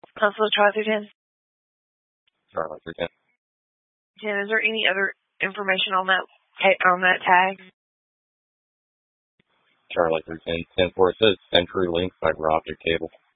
Counselor Charlie 10. Charlie 10. 10, is there any other information on that tag? Charlie 10. 10-4, it says CenturyLink fiber optic cable.